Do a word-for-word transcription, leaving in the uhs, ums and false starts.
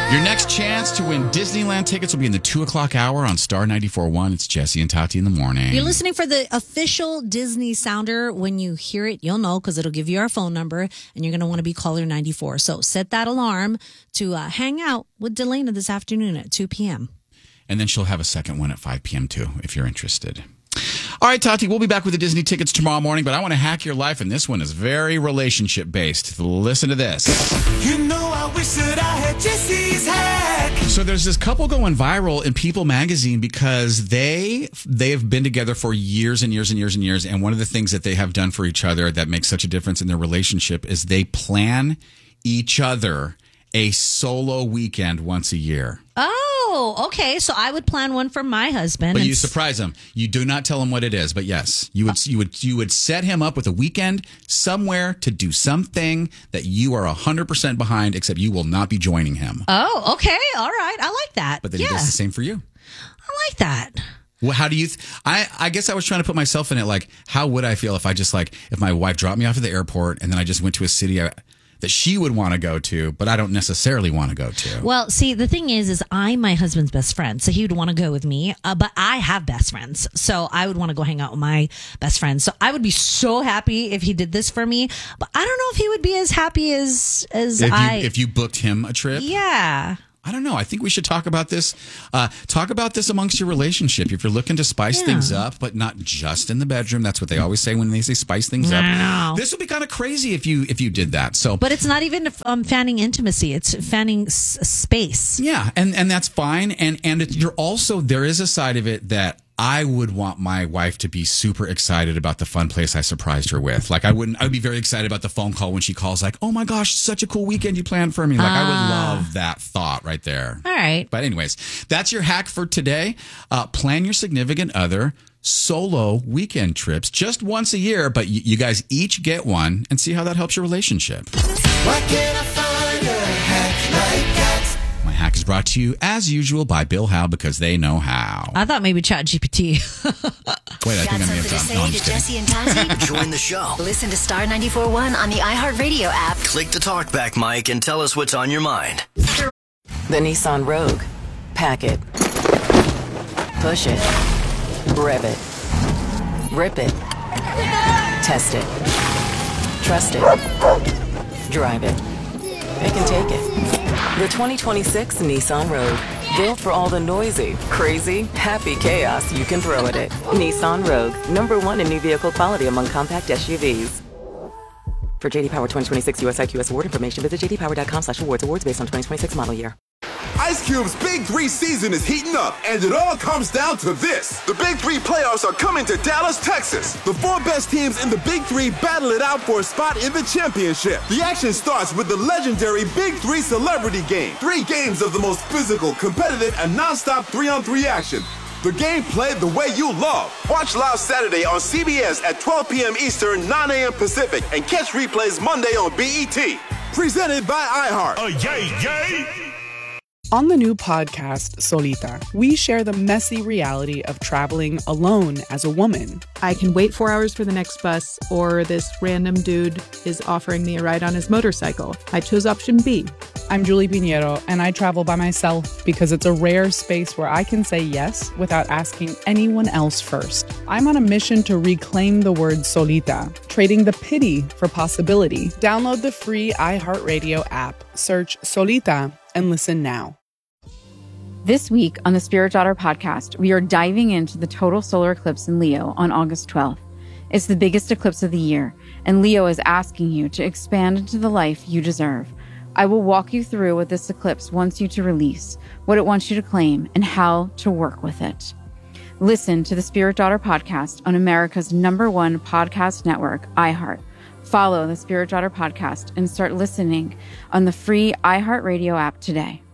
Your next chance to win Disneyland tickets will be in the two o'clock hour on Star ninety-four point one. It's Jesse and Tati in the morning. You're listening for the official Disney sounder. When you hear it, you'll know because it'll give you our phone number, and you're going to want to be caller ninety-four. So set that alarm to uh, hang out with Delana this afternoon at two p.m. And then she'll have a second one at five p.m. too, if you're interested. All right, Tati, we'll be back with the Disney tickets tomorrow morning, but I want to hack your life, and this one is very relationship-based. Listen to this. You know, I wish that I had Jesse's hack. So there's this couple going viral in People magazine because they they've been together for years and years and years and years, and one of the things that they have done for each other that makes such a difference in their relationship is they plan each other a solo weekend once a year. Oh, okay. So I would plan one for my husband. But and you surprise him. You do not tell him what it is. But yes, you would you would you would set him up with a weekend somewhere to do something that you are a hundred percent behind. Except you will not be joining him. Oh, okay. All right. I like that. But then yeah. he does the same for you. I like that. Well, how do you? Th- I I guess I was trying to put myself in it. Like, how would I feel if I just like if my wife dropped me off at the airport and then I just went to a city I, that she would want to go to, but I don't necessarily want to go to. Well, see, the thing is, is I'm my husband's best friend, so he would want to go with me. Uh, but I have best friends, so I would want to go hang out with my best friends. So I would be so happy if he did this for me. But I don't know if he would be as happy as as if you, I. If you booked him a trip, yeah. I don't know. I think we should talk about this. Uh, talk about this amongst your relationship. If you're looking to spice Yeah. things up, but not just in the bedroom. That's what they always say when they say spice things up. I know. This would be kind of crazy if you if you did that. So, But it's not even um, fanning intimacy; it's fanning s- space. yeah, and and that's fine. And and it, you're also there is a side of it that I would want my wife to be super excited about the fun place I surprised her with. Like I wouldn't, I would be very excited about the phone call when she calls like, oh my gosh, such a cool weekend you planned for me. Like I would love that thought right there. All right. But anyways, that's your hack for today. Uh, plan your significant other solo weekend trips just once a year, but y- you guys each get one and see how that helps your relationship. Why can't I find a hack like that? My hack is brought to you, as usual, by Bill Howe because they know how. I thought maybe Chat G P T. Wait, I think I Got may have something to done. say No, I'm to just kidding. Jesse and Tati? Join the show. Listen to Star ninety-four point one on the iHeartRadio app. Click the talkback mic and tell us what's on your mind. The Nissan Rogue. Pack it. Push it. Rev it. Rip it. Test it. Trust it. Drive it. Pick and take it. The twenty twenty-six Nissan Rogue. Built for all the noisy, crazy, happy chaos you can throw at it. Nissan Rogue. Number one in new vehicle quality among compact S U Vs. For J D Power twenty twenty-six U S I Q S award information, visit j d power dot com slash awards. Awards based on twenty twenty-six model year. Ice Cube's Big Three season is heating up, and it all comes down to this. The Big Three playoffs are coming to Dallas, Texas. The four best teams in the Big Three battle it out for a spot in the championship. The action starts with the legendary Big Three Celebrity Game. Three games of the most physical, competitive, and nonstop three-on-three action. The game played the way you love. Watch live Saturday on C B S at twelve p.m. Eastern, nine a.m. Pacific, and catch replays Monday on B E T. Presented by iHeart. Oh, yay, yay! On the new podcast, Solita, we share the messy reality of traveling alone as a woman. I can wait four hours for the next bus, or this random dude is offering me a ride on his motorcycle. I chose option B. I'm Julie Pinheiro, and I travel by myself because it's a rare space where I can say yes without asking anyone else first. I'm on a mission to reclaim the word solita, trading the pity for possibility. Download the free iHeartRadio app, search Solita, and listen now. This week on the Spirit Daughter podcast, we are diving into the total solar eclipse in Leo on August twelfth. It's the biggest eclipse of the year, and Leo is asking you to expand into the life you deserve. I will walk you through what this eclipse wants you to release, what it wants you to claim, and how to work with it. Listen to the Spirit Daughter podcast on America's number one podcast network, iHeart. Follow the Spirit Daughter podcast and start listening on the free iHeartRadio app today.